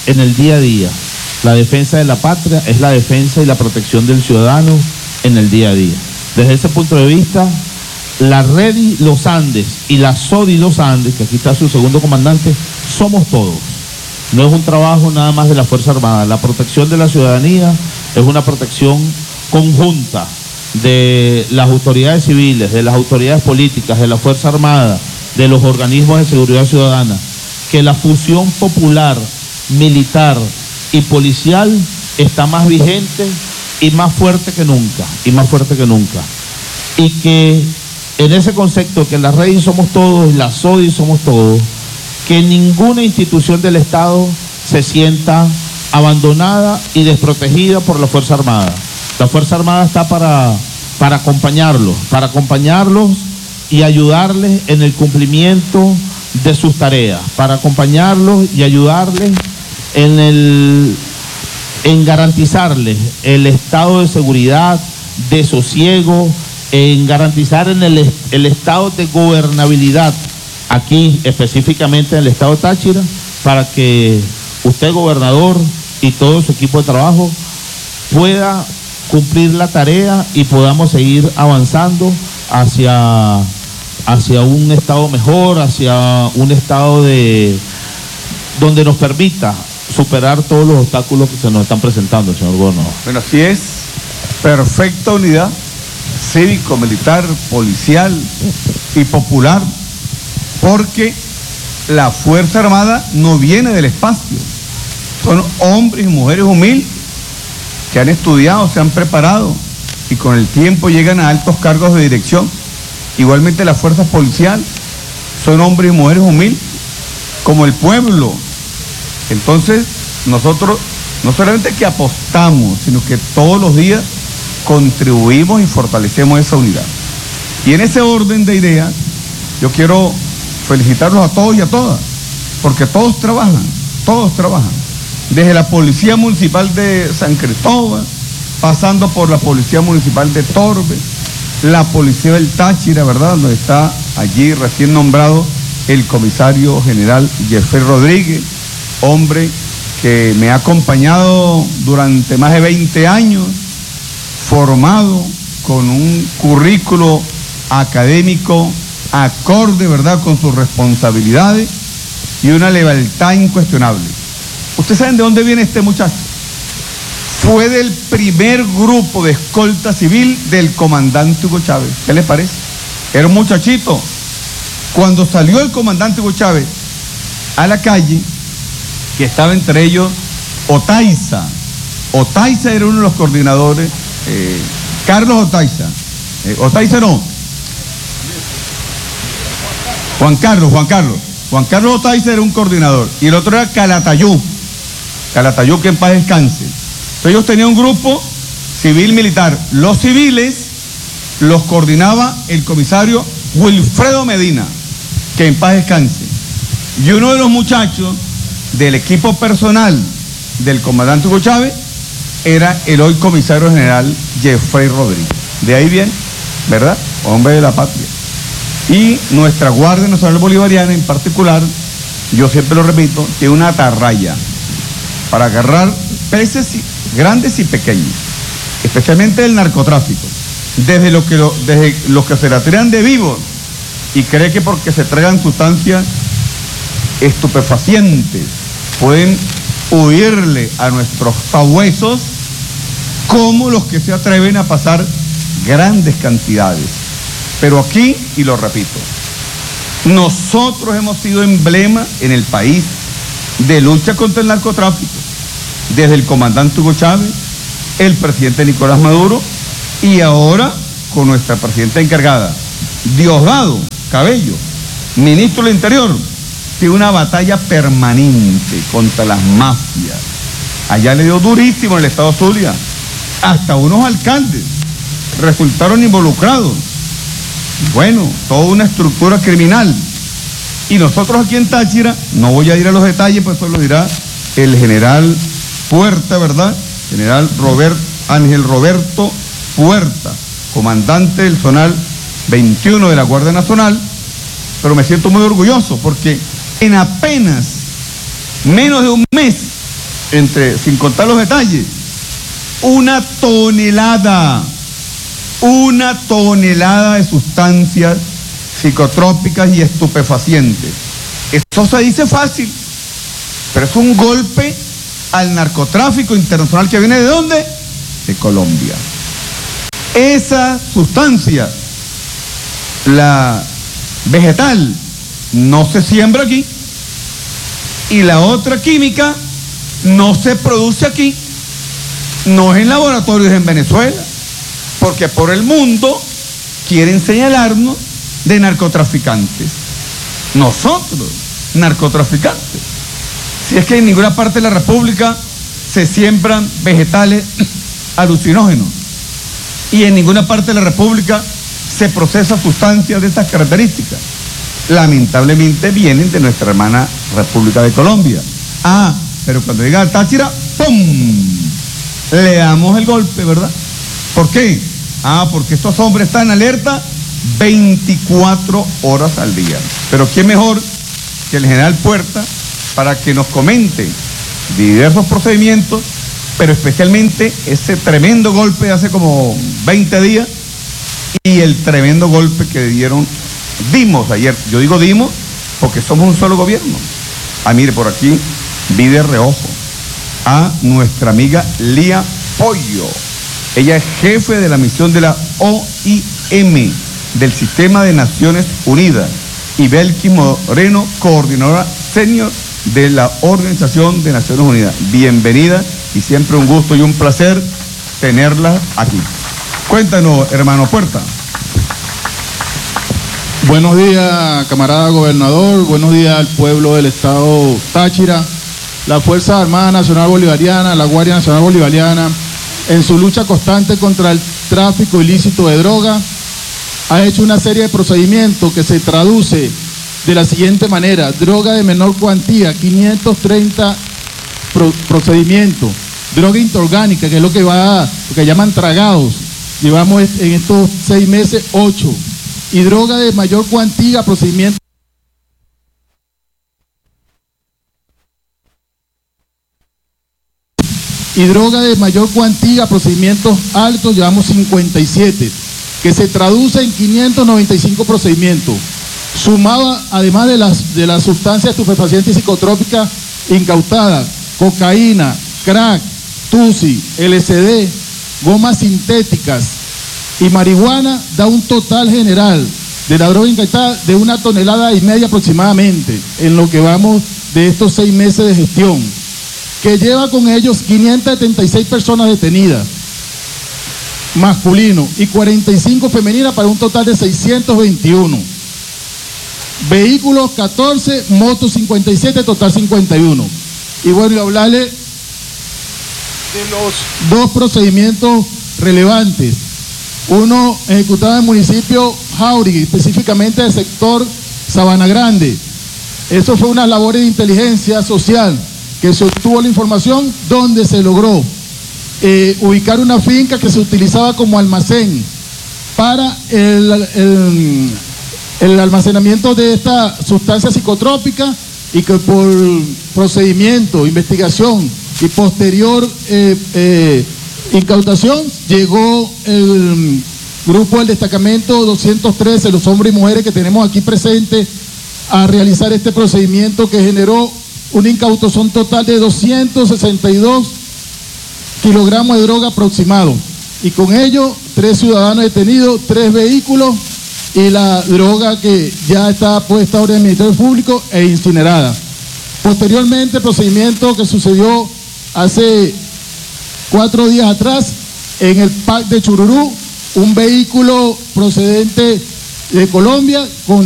en el día a día. La defensa de la patria es la defensa y la protección del ciudadano en el día a día. Desde ese punto de vista, la REDI Los Andes y la SODI Los Andes, que aquí está su segundo comandante, somos todos. No es un trabajo nada más de la Fuerza Armada. La protección de la ciudadanía es una protección conjunta de las autoridades civiles, de las autoridades políticas, de la Fuerza Armada, de los organismos de seguridad ciudadana, que la fusión popular, militar y policial está más vigente y más fuerte que nunca, y que en ese concepto que la REDI somos todos y la SODI somos todos, que ninguna institución del Estado se sienta abandonada y desprotegida por la Fuerza Armada. La Fuerza Armada está para acompañarlos y ayudarles en el cumplimiento de sus tareas, para acompañarlos y ayudarles en garantizarles el estado de seguridad, de sosiego, en garantizar el estado de gobernabilidad, aquí específicamente en el estado de Táchira, para que usted, gobernador, y todo su equipo de trabajo pueda cumplir la tarea y podamos seguir avanzando hacia un estado mejor, hacia un estado donde nos permita superar todos los obstáculos que se nos están presentando, señor gobernador. Bueno, así es, perfecta unidad cívico, militar, policial y popular, porque la Fuerza Armada no viene del espacio, son hombres y mujeres humildes que han estudiado, se han preparado y con el tiempo llegan a altos cargos de dirección. Igualmente las fuerzas policiales son hombres y mujeres humildes, como el pueblo. Entonces, nosotros no solamente que apostamos, sino que todos los días contribuimos y fortalecemos esa unidad. Y en ese orden de ideas, yo quiero felicitarlos a todos y a todas, porque todos trabajan. Desde la Policía Municipal de San Cristóbal, pasando por la Policía Municipal de Torbe, la Policía del Táchira, ¿verdad?, donde está allí recién nombrado el comisario general Jeffrey Rodríguez, hombre que me ha acompañado durante más de 20 años, formado con un currículo académico acorde, ¿verdad?, con sus responsabilidades y una lealtad incuestionable. ¿Ustedes saben de dónde viene este muchacho? Fue del primer grupo de escolta civil del comandante Hugo Chávez. ¿Qué les parece? Era un muchachito. Cuando salió el comandante Hugo Chávez a la calle, que estaba entre ellos Otaiza. Otaiza era uno de los coordinadores, Carlos Otaiza. Otaiza no. Juan Carlos Otaiza era un coordinador. Y el otro era Calatayud, que en paz descanse. Entonces ellos tenían un grupo civil-militar. Los civiles los coordinaba el comisario Wilfredo Medina, que en paz descanse. Y uno de los muchachos del equipo personal del comandante Hugo Chávez era el hoy comisario general Jeffrey Rodríguez. De ahí viene, ¿verdad? Hombre de la patria. Y nuestra Guardia Nacional Bolivariana en particular, yo siempre lo repito, tiene una atarraya para agarrar peces grandes y pequeños, especialmente el narcotráfico, desde los que se la tiran de vivos y cree que porque se traigan sustancias estupefacientes pueden huirle a nuestros sabuesos, como los que se atreven a pasar grandes cantidades. Pero aquí, y lo repito, nosotros hemos sido emblema en el país de lucha contra el narcotráfico, desde el comandante Hugo Chávez, el presidente Nicolás Maduro, y ahora con nuestra presidenta encargada, Diosdado Cabello, ministro del Interior, tiene una batalla permanente contra las mafias. Allá le dio durísimo en el estado Zulia, hasta unos alcaldes resultaron involucrados. Bueno, toda una estructura criminal. Y nosotros aquí en Táchira, no voy a ir a los detalles, pues eso lo dirá el general Puerta, ¿verdad? General Ángel Roberto Puerta, comandante del Zonal 21 de la Guardia Nacional, pero me siento muy orgulloso porque en apenas menos de un mes sin contar los detalles, una tonelada de sustancias psicotrópicas y estupefacientes. Eso se dice fácil, pero es un golpe al narcotráfico internacional que viene ¿de dónde? De Colombia. Esa sustancia, la vegetal, no se siembra aquí, y la otra química no se produce aquí, no es en laboratorios en Venezuela, porque por el mundo quieren señalarnos de narcotraficantes. Nosotros, narcotraficantes. Si es que en ninguna parte de la República se siembran vegetales alucinógenos y en ninguna parte de la República se procesa sustancias de estas características. Lamentablemente vienen de nuestra hermana República de Colombia. Pero cuando llega al Táchira, ¡pum!, le damos el golpe, ¿verdad? ¿Por qué? Porque estos hombres están en alerta 24 horas al día. Pero ¿quién mejor que el general Puerta para que nos comente diversos procedimientos, pero especialmente ese tremendo golpe de hace como 20 días y el tremendo golpe que dimos ayer? Yo digo dimos porque somos un solo gobierno. Mire, por aquí vi de reojo a nuestra amiga Lía Pollo. Ella es jefe de la misión de la OIM, del Sistema de Naciones Unidas, y Belkis Moreno, coordinadora senior de la Organización de Naciones Unidas. Bienvenida y siempre un gusto y un placer tenerla aquí. Cuéntanos, hermano Puerta. Buenos días, camarada gobernador, buenos días al pueblo del estado Táchira. La Fuerza Armada Nacional Bolivariana, la Guardia Nacional Bolivariana, en su lucha constante contra el tráfico ilícito de droga, ha hecho una serie de procedimientos que se traduce de la siguiente manera: droga de menor cuantía, 530 procedimientos; droga inorgánica, que es lo que llaman tragados, llevamos en estos 6 meses 8; y droga de mayor cuantía, procedimientos altos, llevamos 57, que se traduce en 595 procedimientos. Sumado, además de las sustancias estupefacientes y psicotrópicas incautadas, cocaína, crack, tusi, LSD, gomas sintéticas y marihuana, da un total general de la droga incautada de 1,5 toneladas aproximadamente, en lo que vamos de estos 6 meses de gestión, que lleva con ellos 576 personas detenidas, masculinos, y 45 femeninas, para un total de 621. Vehículos 14, motos 57, total 51. Y bueno, y hablarle de los 2 procedimientos relevantes. Uno ejecutado en el municipio Jauregui, específicamente del sector Sabana Grande. Eso fue una labor de inteligencia social, que se obtuvo la información donde se logró ubicar una finca que se utilizaba como almacén para el almacenamiento de esta sustancia psicotrópica, y que por procedimiento, investigación y posterior incautación, llegó el grupo del destacamento 213, los hombres y mujeres que tenemos aquí presentes, a realizar este procedimiento que generó una incautación total de 262 kilogramos de droga aproximado, y con ello 3 ciudadanos detenidos, 3 vehículos y la droga que ya está puesta ahora en el Ministerio Público e incinerada. Posteriormente, el procedimiento que sucedió hace 4 días atrás en el PAC de Chururú, un vehículo procedente de Colombia con